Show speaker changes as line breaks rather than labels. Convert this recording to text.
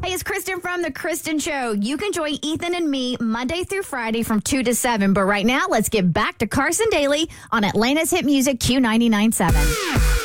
Hey, it's Kristen from The Kristen Show. You can join Ethan and me Monday through Friday from 2 to 7. But right now, let's get back to Carson Daly on Atlanta's Hit Music Q99.7.